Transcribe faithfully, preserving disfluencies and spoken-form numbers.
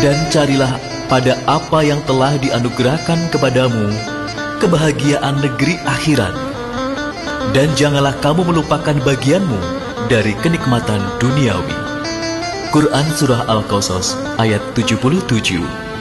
Dan carilah pada apa yang telah dianugerahkan kepadamu kebahagiaan negeri akhirat. Dan janganlah kamu melupakan bagianmu dari kenikmatan duniawi. Quran Surah Al-Qasas ayat tujuh puluh tujuh.